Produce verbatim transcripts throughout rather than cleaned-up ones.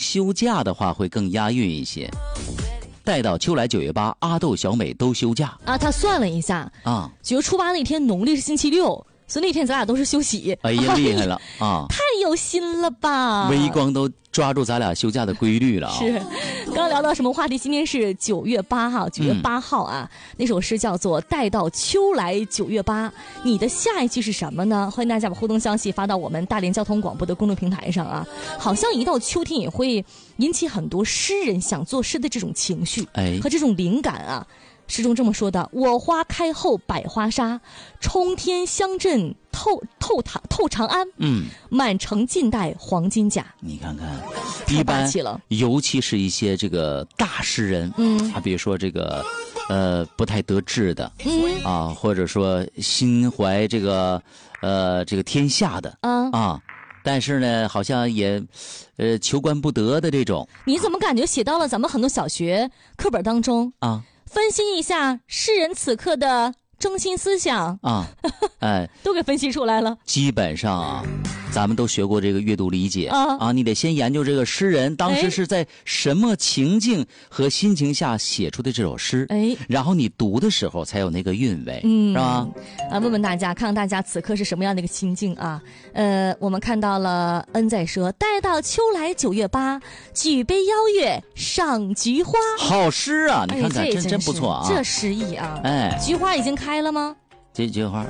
休假的话会更押韵一些。待到秋来九月八，阿豆小美都休假啊。 他算了一下啊， 九月初八那天农历是星期六，所以那天咱俩都是休息。 哎呀，厉害了啊！ 太有心了吧！ 微光都抓住咱俩休假的规律了啊！ 是，刚聊到什么话题？今天是九月八号，九月八号啊、嗯，那首诗叫做《待到秋来九月八》。你的下一句是什么呢？欢迎大家把互动消息发到我们大连交通广播的公众平台上啊！好像一到秋天也会引起很多诗人想作诗的这种情绪， 哎， 和这种灵感啊。诗中这么说的：我花开后百花杀，冲天香阵透透唐透长安， 嗯， 满城尽带黄金甲。 你看看， 太霸气了。 尤其是一些这个大诗人， 嗯， 啊，比如说这个，呃，不太得志的， 嗯啊，或者说心怀这个，呃，这个天下的， 啊啊。但是呢，好像也，呃，求官不得的这种。 你怎么感觉写到了咱们很多小学课本当中啊？ 分析一下诗人此刻的中心思想啊，哎， 都给分析出来了。 基本上啊，咱们都学过这个阅读理解啊， 啊，你得先研究这个诗人当时是在什么情境和心情下写出的这首诗， 哎， 然后你读的时候才有那个韵味， 嗯， 是吧？ 啊，问问大家，看看大家此刻是什么样的一个心境啊？呃，我们看到了恩在说，待到秋来九月八，举杯邀月赏菊花。 好诗啊，你看看， 哎、 真真真不错啊， 这诗意啊， 哎， 菊花已经开了吗？ 这菊花。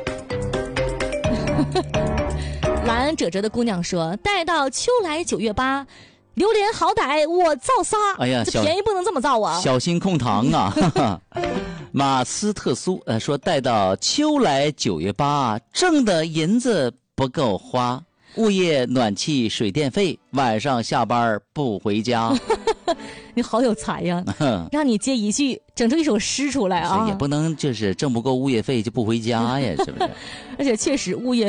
蓝褶褶的姑娘说，待到秋来九月八，榴莲好歹我造仨。 哎呀， 这便宜不能这么造啊！ 小心控糖啊！马斯特苏呃说，待到秋来九月八，挣的银子不够花，物业暖气水电费，晚上下班不回家。 你好有才呀！让你接一句，整出一首诗出来啊！ 也不能就是挣不够物业费就不回家呀，是不是？ 而且确实物业